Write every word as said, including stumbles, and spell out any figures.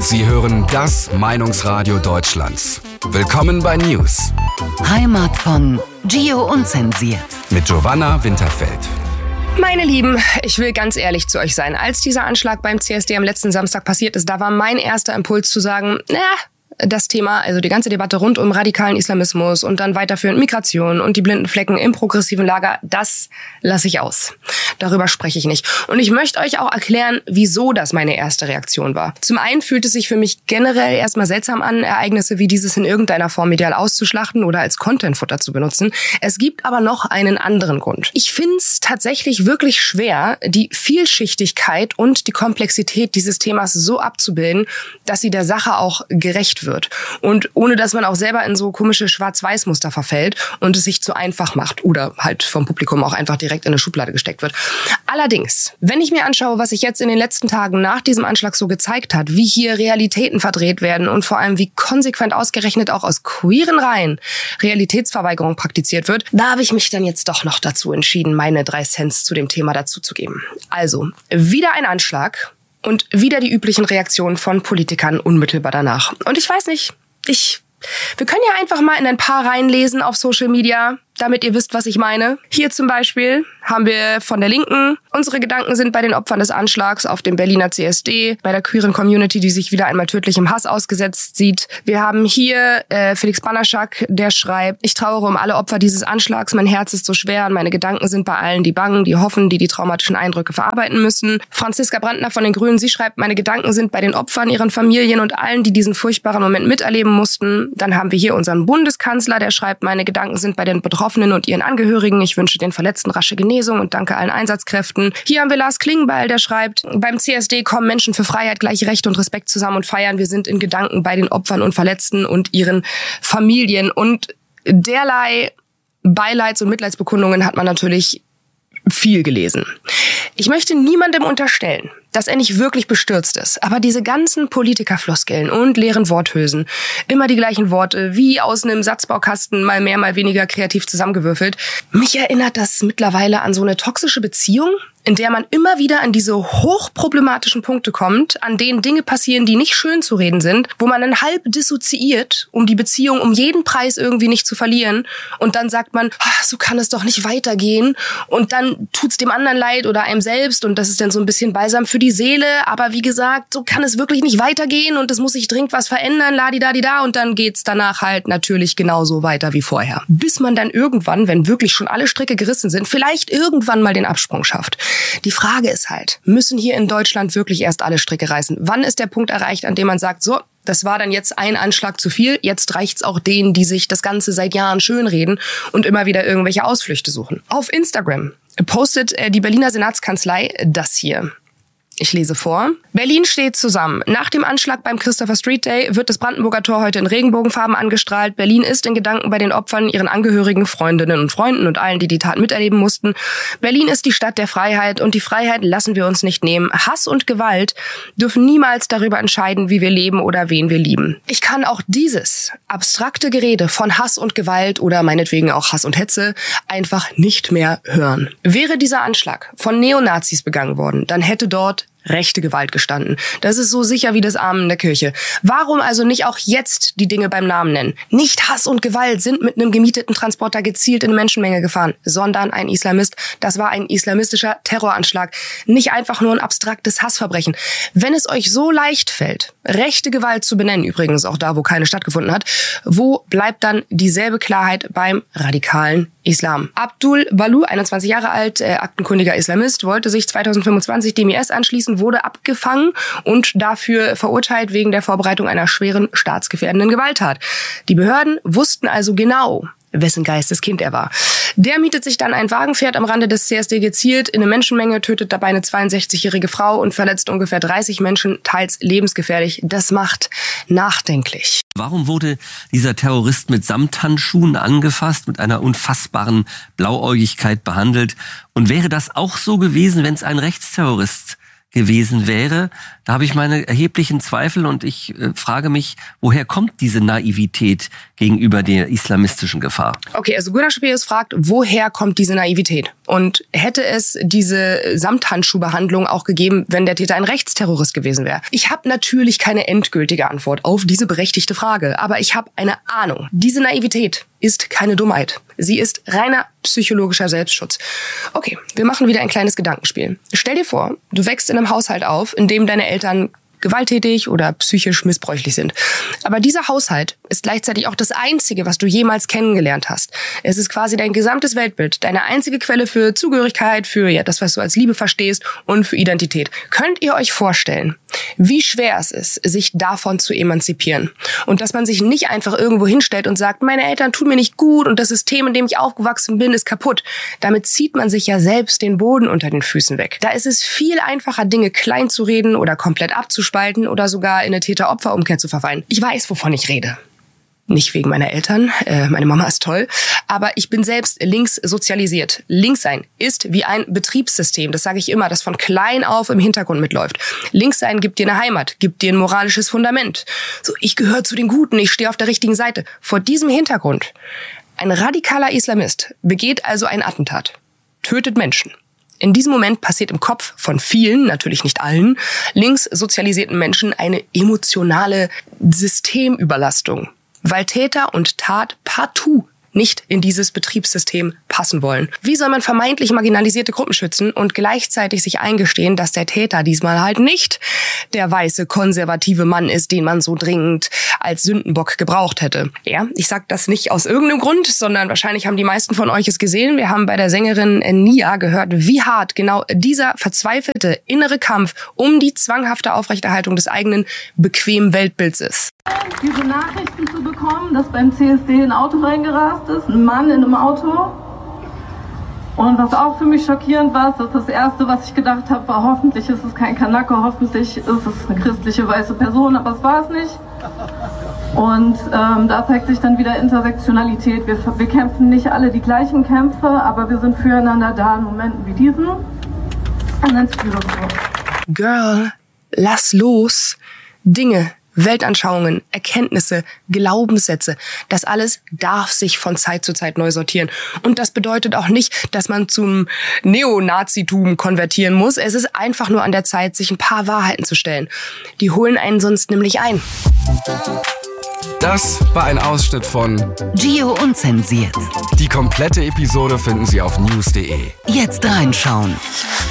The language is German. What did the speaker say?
Sie hören das Meinungsradio Deutschlands. Willkommen bei News. Heimat von Gio Unzensiert. Mit Giovanna Winterfeld. Meine Lieben, ich will ganz ehrlich zu euch sein. Als dieser Anschlag beim C S D am letzten Samstag passiert ist, da war mein erster Impuls zu sagen, na, das Thema, also die ganze Debatte rund um radikalen Islamismus und dann weiterführend Migration und die blinden Flecken im progressiven Lager, das lasse ich aus. Darüber spreche ich nicht. Und ich möchte euch auch erklären, wieso das meine erste Reaktion war. Zum einen fühlt es sich für mich generell erstmal seltsam an, Ereignisse wie dieses in irgendeiner Form medial auszuschlachten oder als Contentfutter zu benutzen. Es gibt aber noch einen anderen Grund. Ich finde es tatsächlich wirklich schwer, die Vielschichtigkeit und die Komplexität dieses Themas so abzubilden, dass sie der Sache auch gerecht wird. Und ohne, dass man auch selber in so komische Schwarz-Weiß-Muster verfällt und es sich zu einfach macht oder halt vom Publikum auch einfach direkt in eine Schublade gesteckt wird. Allerdings, wenn ich mir anschaue, was sich jetzt in den letzten Tagen nach diesem Anschlag so gezeigt hat, wie hier Realitäten verdreht werden und vor allem wie konsequent ausgerechnet auch aus queeren Reihen Realitätsverweigerung praktiziert wird, da habe ich mich dann jetzt doch noch dazu entschieden, meine drei Cents zu dem Thema dazuzugeben. Also, wieder ein Anschlag. Und wieder die üblichen Reaktionen von Politikern unmittelbar danach. Und ich weiß nicht, ich, wir können ja einfach mal in ein paar reinlesen auf Social Media, damit ihr wisst, was ich meine. Hier zum Beispiel haben wir von der Linken, unsere Gedanken sind bei den Opfern des Anschlags auf dem Berliner C S D, bei der queeren Community, die sich wieder einmal tödlichem Hass ausgesetzt sieht. Wir haben hier äh, Felix Banaschak, der schreibt, ich trauere um alle Opfer dieses Anschlags, mein Herz ist so schwer und meine Gedanken sind bei allen, die bangen, die hoffen, die die traumatischen Eindrücke verarbeiten müssen. Franziska Brandner von den Grünen, sie schreibt, meine Gedanken sind bei den Opfern, ihren Familien und allen, die diesen furchtbaren Moment miterleben mussten. Dann haben wir hier unseren Bundeskanzler, der schreibt, meine Gedanken sind bei den Betroffenen und ihren Angehörigen. Ich wünsche den Verletzten rasche Genesung und danke allen Einsatzkräften. Hier haben wir Lars Klingbeil, der schreibt, beim C S D kommen Menschen für Freiheit, gleiche Rechte und Respekt zusammen und feiern. Wir sind in Gedanken bei den Opfern und Verletzten und ihren Familien. Und derlei Beileids- und Mitleidsbekundungen hat man natürlich viel gelesen. Ich möchte niemandem unterstellen, dass er nicht wirklich bestürzt ist. Aber diese ganzen Politikerfloskeln und leeren Worthülsen, immer die gleichen Worte, wie aus einem Satzbaukasten, mal mehr, mal weniger kreativ zusammengewürfelt. Mich erinnert das mittlerweile an so eine toxische Beziehung, in der man immer wieder an diese hochproblematischen Punkte kommt, an denen Dinge passieren, die nicht schön zu reden sind, wo man dann halb dissoziiert, um die Beziehung um jeden Preis irgendwie nicht zu verlieren. Und dann sagt man, ach, so kann es doch nicht weitergehen. Und dann tut's dem anderen leid oder einem selbst. Und das ist dann so ein bisschen Balsam für die Seele. Aber wie gesagt, so kann es wirklich nicht weitergehen. Und es muss sich dringend was verändern, ladidadida. Und dann geht's danach halt natürlich genauso weiter wie vorher. Bis man dann irgendwann, wenn wirklich schon alle Stricke gerissen sind, vielleicht irgendwann mal den Absprung schafft. Die Frage ist halt, müssen hier in Deutschland wirklich erst alle Stricke reißen? Wann ist der Punkt erreicht, an dem man sagt, so, das war dann jetzt ein Anschlag zu viel, jetzt reicht's auch denen, die sich das Ganze seit Jahren schönreden und immer wieder irgendwelche Ausflüchte suchen. Auf Instagram postet die Berliner Senatskanzlei das hier. Ich lese vor. Berlin steht zusammen. Nach dem Anschlag beim Christopher Street Day wird das Brandenburger Tor heute in Regenbogenfarben angestrahlt. Berlin ist in Gedanken bei den Opfern, ihren Angehörigen, Freundinnen und Freunden und allen, die die Tat miterleben mussten. Berlin ist die Stadt der Freiheit und die Freiheit lassen wir uns nicht nehmen. Hass und Gewalt dürfen niemals darüber entscheiden, wie wir leben oder wen wir lieben. Ich kann auch dieses abstrakte Gerede von Hass und Gewalt oder meinetwegen auch Hass und Hetze einfach nicht mehr hören. Wäre dieser Anschlag von Neonazis begangen worden, dann hätte dort rechte Gewalt gestanden. Das ist so sicher wie das Amen in der Kirche. Warum also nicht auch jetzt die Dinge beim Namen nennen? Nicht Hass und Gewalt sind mit einem gemieteten Transporter gezielt in eine Menschenmenge gefahren, sondern ein Islamist. Das war ein islamistischer Terroranschlag. Nicht einfach nur ein abstraktes Hassverbrechen. Wenn es euch so leicht fällt, rechte Gewalt zu benennen, übrigens auch da, wo keine stattgefunden hat, wo bleibt dann dieselbe Klarheit beim radikalen Islam? Abdul Balu, einundzwanzig Jahre alt, äh, aktenkundiger Islamist, wollte sich zweitausendfünfundzwanzig dem I S anschließen, wurde abgefangen und dafür verurteilt wegen der Vorbereitung einer schweren staatsgefährdenden Gewalttat. Die Behörden wussten also genau, wessen Geisteskind er war. Der mietet sich dann ein Wagen, fährt am Rande des C S D gezielt in eine Menschenmenge, tötet dabei eine zweiundsechzigjährige Frau und verletzt ungefähr dreißig Menschen, teils lebensgefährlich. Das macht nachdenklich. Warum wurde dieser Terrorist mit Samthandschuhen angefasst, mit einer unfassbaren Blauäugigkeit behandelt? Und wäre das auch so gewesen, wenn es ein Rechtsterrorist gewesen wäre. Da habe ich meine erheblichen Zweifel und ich äh, frage mich, woher kommt diese Naivität gegenüber der islamistischen Gefahr? Okay, also Gunnar Speus fragt, woher kommt diese Naivität? Und hätte es diese Samthandschuhbehandlung auch gegeben, wenn der Täter ein Rechtsterrorist gewesen wäre? Ich habe natürlich keine endgültige Antwort auf diese berechtigte Frage, aber ich habe eine Ahnung. Diese Naivität ist keine Dummheit. Sie ist reiner psychologischer Selbstschutz. Okay, wir machen wieder ein kleines Gedankenspiel. Stell dir vor, du wächst in einem Haushalt auf, in dem deine Eltern gewalttätig oder psychisch missbräuchlich sind. Aber dieser Haushalt ist gleichzeitig auch das Einzige, was du jemals kennengelernt hast. Es ist quasi dein gesamtes Weltbild, deine einzige Quelle für Zugehörigkeit, für ja das, was du als Liebe verstehst und für Identität. Könnt ihr euch vorstellen, wie schwer es ist, sich davon zu emanzipieren? Und dass man sich nicht einfach irgendwo hinstellt und sagt, meine Eltern tun mir nicht gut und das System, in dem ich aufgewachsen bin, ist kaputt. Damit zieht man sich ja selbst den Boden unter den Füßen weg. Da ist es viel einfacher, Dinge klein zu reden oder komplett abzuspalten oder sogar in eine Täter-Opfer-Umkehr zu verfallen. Ich weiß, wovon ich rede. Nicht wegen meiner Eltern, äh, meine Mama ist toll, aber ich bin selbst links sozialisiert. Links sein ist wie ein Betriebssystem, das sage ich immer, das von klein auf im Hintergrund mitläuft. Links sein gibt dir eine Heimat, gibt dir ein moralisches Fundament. So, ich gehöre zu den Guten, ich stehe auf der richtigen Seite. Vor diesem Hintergrund, ein radikaler Islamist begeht also ein Attentat, tötet Menschen. In diesem Moment passiert im Kopf von vielen, natürlich nicht allen, links sozialisierten Menschen eine emotionale Systemüberlastung, weil Täter und Tat partout nicht in dieses Betriebssystem passen wollen. Wie soll man vermeintlich marginalisierte Gruppen schützen und gleichzeitig sich eingestehen, dass der Täter diesmal halt nicht der weiße, konservative Mann ist, den man so dringend als Sündenbock gebraucht hätte? Ja, ich sag das nicht aus irgendeinem Grund, sondern wahrscheinlich haben die meisten von euch es gesehen. Wir haben bei der Sängerin Nia gehört, wie hart genau dieser verzweifelte innere Kampf um die zwanghafte Aufrechterhaltung des eigenen bequemen Weltbilds ist. Diese Nachrichten zu bekommen, dass beim C S D ein Auto reingerast ist, ein Mann in einem Auto. Und was auch für mich schockierend war, ist, dass das Erste, was ich gedacht habe, war, hoffentlich ist es kein Kanake, hoffentlich ist es eine christliche weiße Person, aber es war es nicht. Und ähm, da zeigt sich dann wieder Intersektionalität. Wir, wir kämpfen nicht alle die gleichen Kämpfe, aber wir sind füreinander da in Momenten wie diesen. Und dann spüre ich. Girl, lass los. Dinge, Weltanschauungen, Erkenntnisse, Glaubenssätze, das alles darf sich von Zeit zu Zeit neu sortieren. Und das bedeutet auch nicht, dass man zum Neonazitum konvertieren muss. Es ist einfach nur an der Zeit, sich ein paar Wahrheiten zu stellen. Die holen einen sonst nämlich ein. Das war ein Ausschnitt von Gio Unzensiert. Die komplette Episode finden Sie auf news punkt de. Jetzt reinschauen.